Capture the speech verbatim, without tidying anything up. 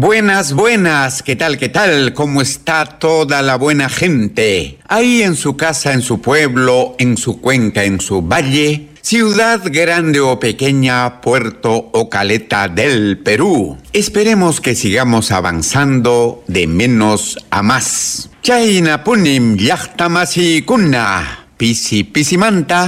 Buenas, buenas, ¿qué tal, qué tal? ¿Cómo está toda la buena gente? Ahí en su casa, en su pueblo, en su cuenca, en su valle, ciudad grande o pequeña, puerto o caleta del Perú. Esperemos que sigamos avanzando de menos a más. Chayna punim yachtamasi kunna, pisi pisimanta.